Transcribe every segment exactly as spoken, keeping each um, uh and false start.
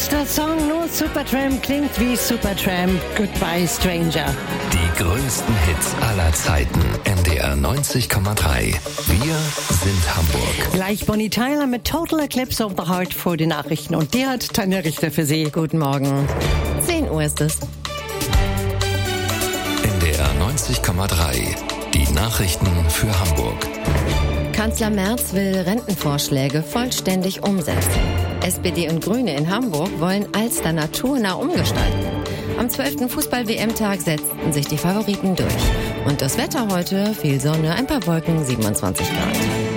Letzter Song, nur Supertramp klingt wie Supertramp, Goodbye Stranger. Die größten Hits aller Zeiten. N D R neunzig Komma drei. Wir sind Hamburg. Gleich Bonnie Tyler mit Total Eclipse of the Heart vor den Nachrichten. Und die hat Tanja Richter für Sie. Guten Morgen. zehn Uhr ist es. N D R neunzig Komma drei. Die Nachrichten für Hamburg. Kanzler Merz will Rentenvorschläge vollständig umsetzen. S P D und Grüne in Hamburg wollen Alster naturnah umgestalten. Am zwölften Fußball-W M-Tag setzten sich die Favoriten durch. Und das Wetter heute, viel Sonne, ein paar Wolken, siebenundzwanzig Grad.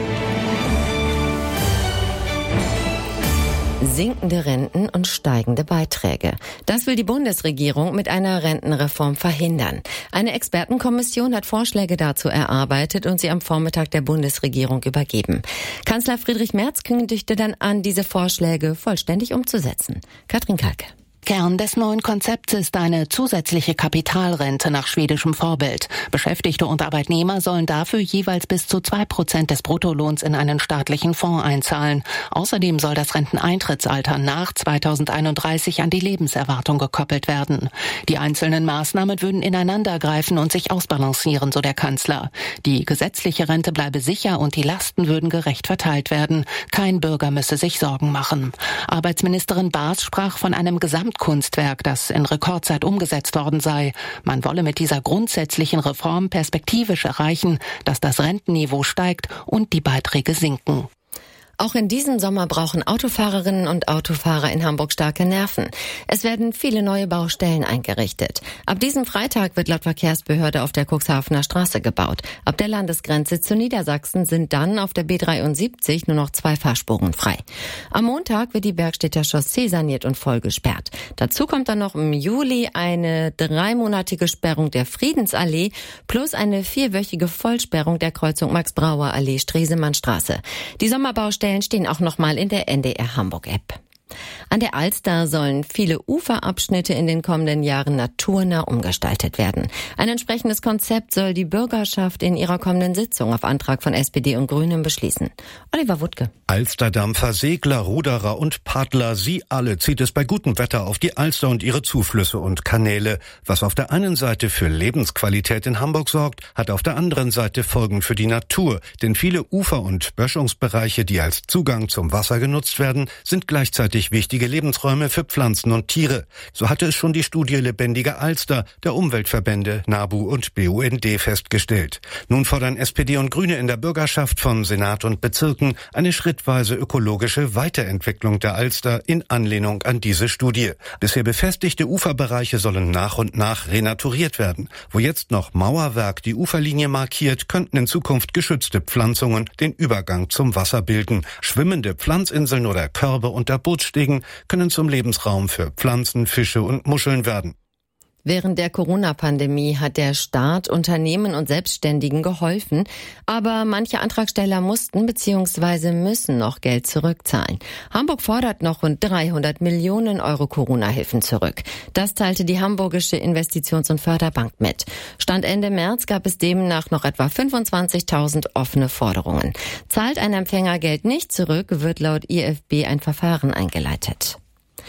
Sinkende Renten und steigende Beiträge. Das will die Bundesregierung mit einer Rentenreform verhindern. Eine Expertenkommission hat Vorschläge dazu erarbeitet und sie am Vormittag der Bundesregierung übergeben. Kanzler Friedrich Merz kündigte dann an, diese Vorschläge vollständig umzusetzen. Katrin Kalke. Kern des neuen Konzepts ist eine zusätzliche Kapitalrente nach schwedischem Vorbild. Beschäftigte und Arbeitnehmer sollen dafür jeweils bis zu zwei Prozent des Bruttolohns in einen staatlichen Fonds einzahlen. Außerdem soll das Renteneintrittsalter nach zweitausendeinunddreißig an die Lebenserwartung gekoppelt werden. Die einzelnen Maßnahmen würden ineinandergreifen und sich ausbalancieren, so der Kanzler. Die gesetzliche Rente bleibe sicher und die Lasten würden gerecht verteilt werden. Kein Bürger müsse sich Sorgen machen. Arbeitsministerin Baas sprach von einem Gesamt Kunstwerk, das in Rekordzeit umgesetzt worden sei. Man wolle mit dieser grundsätzlichen Reform perspektivisch erreichen, dass das Rentenniveau steigt und die Beiträge sinken. Auch in diesem Sommer brauchen Autofahrerinnen und Autofahrer in Hamburg starke Nerven. Es werden viele neue Baustellen eingerichtet. Ab diesem Freitag wird laut Verkehrsbehörde auf der Cuxhavener Straße gebaut. Ab der Landesgrenze zu Niedersachsen sind dann auf der B dreiundsiebzig nur noch zwei Fahrspuren frei. Am Montag wird die Bergstädter Chaussee saniert und voll gesperrt. Dazu kommt dann noch im Juli eine dreimonatige Sperrung der Friedensallee plus eine vierwöchige Vollsperrung der Kreuzung Max-Brauer-Allee-Stresemannstraße. Die Sommerbaustellen stehen auch nochmal in der N D R Hamburg-App. An der Alster sollen viele Uferabschnitte in den kommenden Jahren naturnah umgestaltet werden. Ein entsprechendes Konzept soll die Bürgerschaft in ihrer kommenden Sitzung auf Antrag von S P D und Grünen beschließen. Oliver Wuttke. Alsterdampfer, Segler, Ruderer und Paddler, sie alle zieht es bei gutem Wetter auf die Alster und ihre Zuflüsse und Kanäle. Was auf der einen Seite für Lebensqualität in Hamburg sorgt, hat auf der anderen Seite Folgen für die Natur. Denn viele Ufer- und Böschungsbereiche, die als Zugang zum Wasser genutzt werden, sind gleichzeitig wichtige Lebensräume für Pflanzen und Tiere. So hatte es schon die Studie Lebendige Alster der Umweltverbände NABU und B U N D festgestellt. Nun fordern S P D und Grüne in der Bürgerschaft von Senat und Bezirken eine schrittweise ökologische Weiterentwicklung der Alster in Anlehnung an diese Studie. Bisher befestigte Uferbereiche sollen nach und nach renaturiert werden. Wo jetzt noch Mauerwerk die Uferlinie markiert, könnten in Zukunft geschützte Pflanzungen den Übergang zum Wasser bilden. Schwimmende Pflanzinseln oder Körbe unter Bootsstegen können zum Lebensraum für Pflanzen, Fische und Muscheln werden. Während der Corona-Pandemie hat der Staat Unternehmen und Selbstständigen geholfen, aber manche Antragsteller mussten bzw. müssen noch Geld zurückzahlen. Hamburg fordert noch rund dreihundert Millionen Euro Corona-Hilfen zurück. Das teilte die Hamburgische Investitions- und Förderbank mit. Stand Ende März gab es demnach noch etwa fünfundzwanzigtausend offene Forderungen. Zahlt ein Empfänger Geld nicht zurück, wird laut I F B ein Verfahren eingeleitet.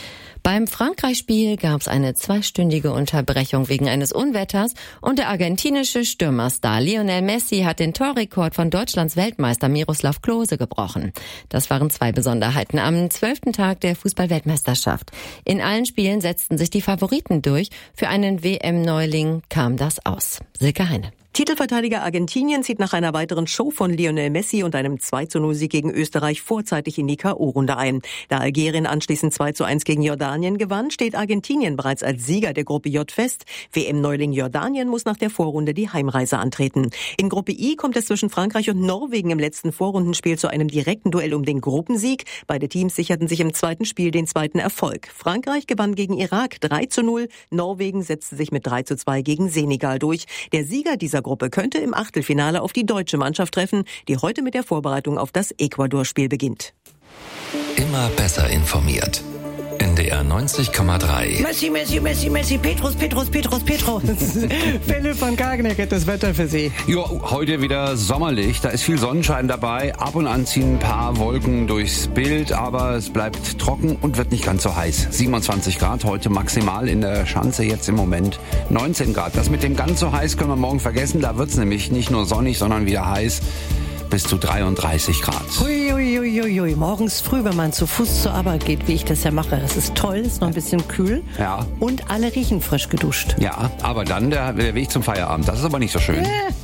Beim Frankreich-Spiel gab es eine zweistündige Unterbrechung wegen eines Unwetters und der argentinische Stürmerstar Lionel Messi hat den Torrekord von Deutschlands Weltmeister Miroslav Klose gebrochen. Das waren zwei Besonderheiten am zwölften Tag der Fußball-Weltmeisterschaft. In allen Spielen setzten sich die Favoriten durch. Für einen W M-Neuling kam das aus. Silke Heine. Titelverteidiger Argentinien zieht nach einer weiteren Show von Lionel Messi und einem zwei zu null Sieg gegen Österreich vorzeitig in die K O-Runde ein. Da Algerien anschließend zwei zu eins gegen Jordanien gewann, steht Argentinien bereits als Sieger der Gruppe J fest. W M-Neuling Jordanien muss nach der Vorrunde die Heimreise antreten. In Gruppe I kommt es zwischen Frankreich und Norwegen im letzten Vorrundenspiel zu einem direkten Duell um den Gruppensieg. Beide Teams sicherten sich im zweiten Spiel den zweiten Erfolg. Frankreich gewann gegen Irak drei zu null, Norwegen setzte sich mit drei zu zwei gegen Senegal durch. Der Sieger dieser Gruppe könnte im Achtelfinale auf die deutsche Mannschaft treffen, die heute mit der Vorbereitung auf das Ecuador-Spiel beginnt. Immer besser informiert. N D D R neunzig Komma drei. Messi, Messi, Messi, Messi, Petrus, Petrus, Petrus, Petrus. Philipp von Kagneck hat das Wetter für Sie. Jo, heute wieder sommerlich. Da ist viel Sonnenschein dabei. Ab und an ziehen ein paar Wolken durchs Bild, aber es bleibt trocken und wird nicht ganz so heiß. siebenundzwanzig Grad heute maximal in der Schanze, jetzt im Moment neunzehn Grad. Das mit dem ganz so heiß können wir morgen vergessen. Da wird's nämlich nicht nur sonnig, sondern wieder heiß. Bis zu dreiunddreißig Grad. Hui, hui, hui, hui, hui. Morgens früh, wenn man zu Fuß zur Arbeit geht, wie ich das ja mache. Das ist toll, ist noch ein bisschen kühl. Ja. Und alle riechen frisch geduscht. Ja, aber dann der, der Weg zum Feierabend. Das ist aber nicht so schön.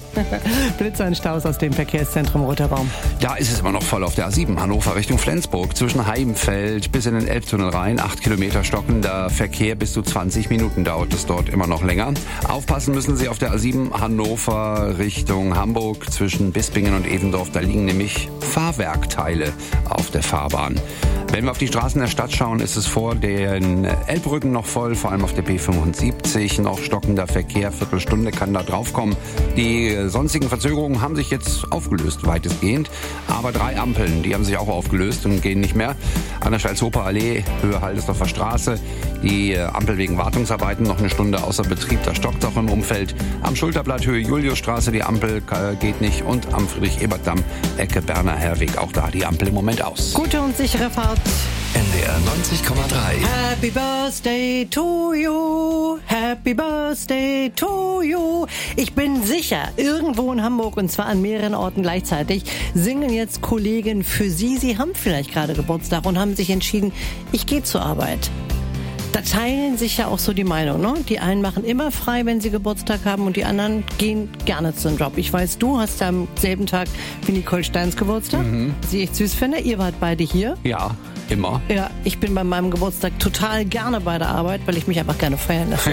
Blitzer und Staus aus dem Verkehrszentrum Roter Baum. Da ist es immer noch voll auf der A sieben, Hannover Richtung Flensburg. Zwischen Heidenfeld bis in den Elbtunnel rein. Acht Kilometer stockender Verkehr, bis zu zwanzig Minuten dauert es dort immer noch länger. Aufpassen müssen Sie auf der A sieben, Hannover Richtung Hamburg. Zwischen Bispingen und Evendorf, da liegen nämlich Fahrwerkteile auf der Fahrbahn. Wenn wir auf die Straßen der Stadt schauen, ist es vor den Elbbrücken noch voll, vor allem auf der B fünfundsiebzig. Noch stockender Verkehr, Viertelstunde kann da draufkommen. Die sonstigen Verzögerungen haben sich jetzt aufgelöst, weitestgehend. Aber drei Ampeln, die haben sich auch aufgelöst und gehen nicht mehr. An der Stalzhofer Allee, Höhe Haldesdorfer Straße. Die Ampel wegen Wartungsarbeiten noch eine Stunde außer Betrieb, da stockt auch im Umfeld. Am Schulterblatt Höhe Juliusstraße, die Ampel geht nicht. Und am Friedrich-Ebert-Damm, Ecke Berner Herweg, auch da die Ampel im Moment aus. Gute und sichere Fahrt. N D R neunzig Komma drei. Happy Birthday to you, Happy Birthday to you. Ich bin sicher, irgendwo in Hamburg, und zwar an mehreren Orten gleichzeitig, singen jetzt Kollegen für Sie. Sie haben vielleicht gerade Geburtstag und haben sich entschieden, ich gehe zur Arbeit. Da teilen sich ja auch so die Meinung, ne? Die einen machen immer frei, wenn sie Geburtstag haben, und die anderen gehen gerne zum Job. Ich weiß, du hast ja am selben Tag wie Nicole Steins Geburtstag, mhm. die ich süß finde. Ihr wart beide hier. Ja, immer. Ja, ich bin bei meinem Geburtstag total gerne bei der Arbeit, weil ich mich einfach gerne feiern lasse.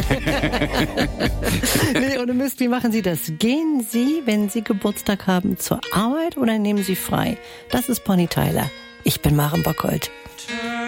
Nee, ohne Mist, wie machen Sie das? Gehen Sie, wenn Sie Geburtstag haben, zur Arbeit oder nehmen Sie frei? Das ist Bonnie Tyler. Ich bin Maren Bockholt.